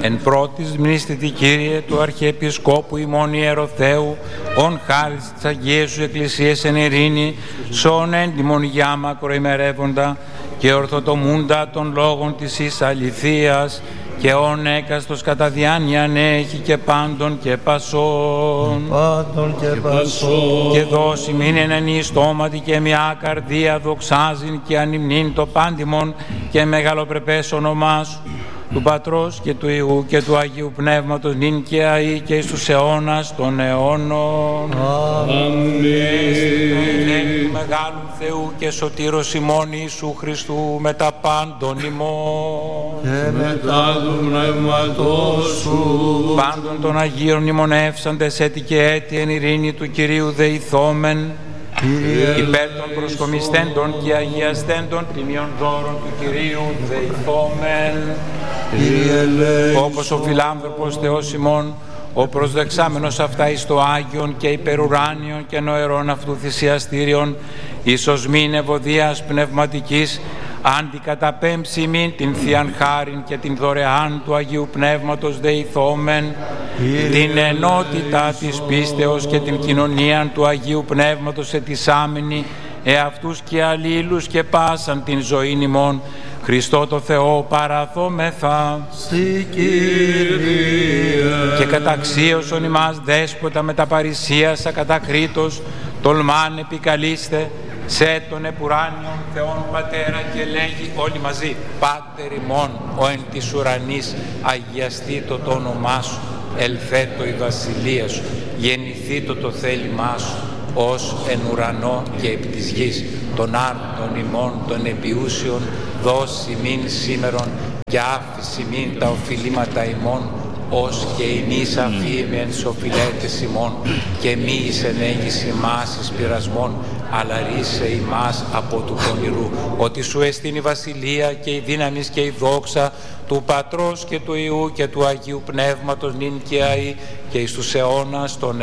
Εν πρώτης μνήστητη Κύριε του Αρχιεπισκόπου ημών Ιεροθέου, ον χάρις της Αγίας Σου Εκκλησίας εν ειρήνη, σον έντιμον γιάμα ακροημερεύοντα και ορθοτομούντα των λόγων της εις αληθείας, και όν έκαστος κατά διάνοιαν έχει και πάντων και πασών. Και δώσει μην ενενή στόματι και μια καρδία δοξάζειν και ανυμνήν το πάντιμον και μεγαλοπρεπές όνομά Σου, του Πατρός και του Υιού και του Αγίου Πνεύματος, νυν και αεί και εις τους αιώνας των αιώνων. Αμήν. Του μεγάλου Θεού και σωτήρος ημών Ιησού Χριστού με τα πάντων ημών και μετά του Πνεύματός Σου, πάντων των Αγίων μνημονεύσαντες έτη και έτη εν ειρήνη του Κυρίου δεηθόμεν, υπέρ των προσκομιστέντων και αγιαστέντων τιμιών δώρων του Κυρίου δεηθόμεν. Όπως ο φιλάνθρωπος Θεός ημών, ο προσδεξάμενος αυτά εις το Άγιον και υπερουράνιον και νοερών αυτού θυσιαστήριον, ίσως μην ευωδίας πνευματικής, αντικαταπέμψει μην την Θείαν Χάριν και την δωρεάν του Αγίου Πνεύματος δεηθόμεν, την ενότητα της πίστεως και την κοινωνία του Αγίου Πνεύματος ετισάμενη, εαυτούς και αλλήλους και πάσαν την ζωήν ημών, Χριστό το Θεό παραθόμεθα. Συ Κύριε. Και καταξίωσον ημάς δέσποτα με τα παρησίασα κατακρίτως, τολμάν επικαλείστε σε τον επουράνιον Θεόν Πατέρα, και λέγει όλοι μαζί: Πάτερ ημών ο εν της ουρανής, αγιαστήτω το όνομά Σου, ελθέτω η βασιλεία Σου, γεννηθήτω το θέλημά Σου, ως εν ουρανό και επί της γης. Των άρτων ημών των επιούσιων δώσει μην σήμερον, και άφηση μην τα οφειλήματα ημών, ως και η νης αφήμη εν σοφιλέτες ημών, και μη εις ενέγγιση ημάς εις πειρασμών, αλλά ρίσε ημάς από του πονηρού. Ότι Σου εστίν η βασιλεία και η δύναμις και η δόξα του Πατρός και του Υιού και του Αγίου Πνεύματος, νυν και αεί και εις τους αιώνας των